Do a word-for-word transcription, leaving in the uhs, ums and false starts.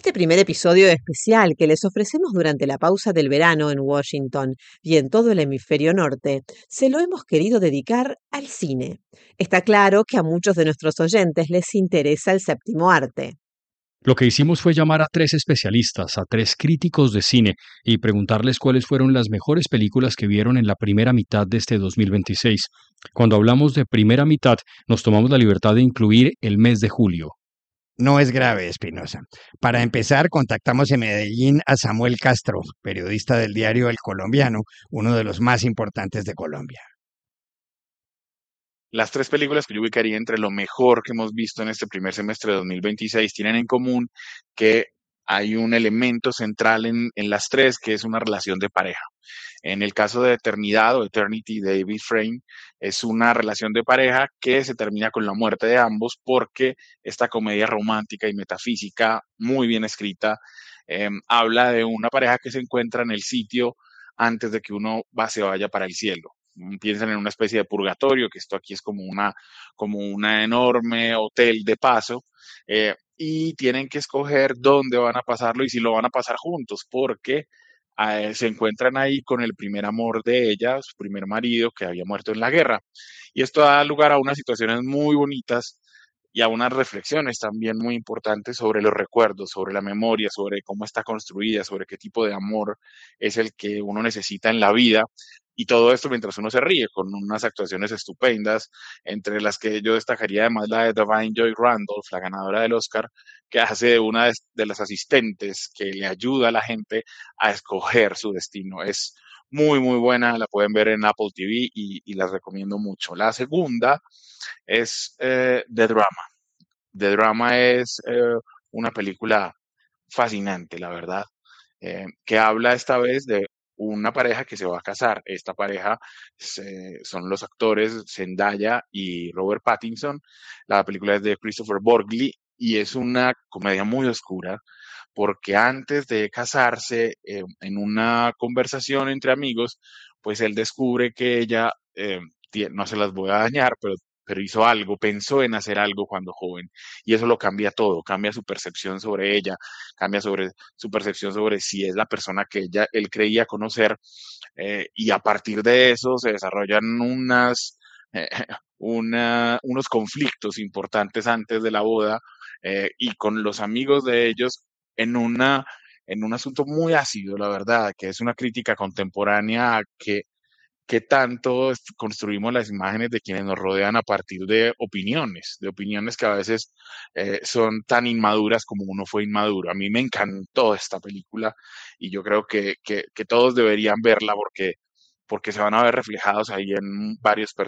Este primer episodio especial que les ofrecemos durante la pausa del verano en Washington y en todo el hemisferio norte, se lo hemos querido dedicar al cine. Está claro que a muchos de nuestros oyentes les interesa el séptimo arte. Lo que hicimos fue llamar a tres especialistas, a tres críticos de cine, y preguntarles cuáles fueron las mejores películas que vieron en la primera mitad de este dos mil veintiséis. Cuando hablamos de primera mitad, nos tomamos la libertad de incluir el mes de julio. No es grave, Espinosa. Para empezar, contactamos en Medellín a Samuel Castro, periodista del diario El Colombiano, uno de los más importantes de Colombia. Las tres películas que yo ubicaría entre lo mejor que hemos visto en este primer semestre de dos mil veintiséis tienen en común que hay un elemento central en, en las tres, que es una relación de pareja. En el caso de Eternidad o Eternity de David Frame, es una relación de pareja que se termina con la muerte de ambos porque esta comedia romántica y metafísica, muy bien escrita, eh, habla de una pareja que se encuentra en el sitio antes de que uno va, se vaya para el cielo. Piensan en una especie de purgatorio, que esto aquí es como una, como una enorme hotel de paso, eh, y tienen que escoger dónde van a pasarlo y si lo van a pasar juntos, porque eh, se encuentran ahí con el primer amor de ella, su primer marido que había muerto en la guerra. Y esto da lugar a unas situaciones muy bonitas y a unas reflexiones también muy importantes sobre los recuerdos, sobre la memoria, sobre cómo está construida, sobre qué tipo de amor es el que uno necesita en la vida. Y todo esto mientras uno se ríe, con unas actuaciones estupendas, entre las que yo destacaría además la de Da'Vine Joy Randolph, la ganadora del Oscar, que hace de una de, de las asistentes que le ayuda a la gente a escoger su destino. Es muy, muy buena, la pueden ver en Apple T V y, y las recomiendo mucho. La segunda es eh, The Drama. The Drama es eh, una película fascinante, la verdad, eh, que habla esta vez de una pareja que se va a casar. Esta pareja se- son los actores Zendaya y Robert Pattinson. La película es de Christopher Borgli y es una comedia muy oscura porque antes de casarse, eh, en una conversación entre amigos, pues él descubre que ella, eh, tie- no se las voy a dañar, pero, pero hizo algo, pensó en hacer algo cuando joven, y eso lo cambia todo, cambia su percepción sobre ella, cambia sobre su percepción sobre si es la persona que ella, él creía conocer, eh, y a partir de eso se desarrollan unas, eh, una- unos conflictos importantes antes de la boda, eh, y con los amigos de ellos en una, en un asunto muy ácido, la verdad, que es una crítica contemporánea a que, que tanto es- construimos las imágenes de quienes nos rodean a partir de opiniones, de opiniones que a veces eh, son tan inmaduras como uno fue inmaduro. A mí me encantó esta película y yo creo que, que, que todos deberían verla porque, porque se van a ver reflejados ahí en varios personajes